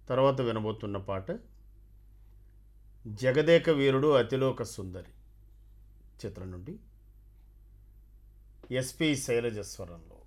తర్వాత వినబోతున్న పాట జగదేక వీరుడు అతిలోక సుందరి చిత్రం నుండి ఎస్పి శైలజ స్వరంలో.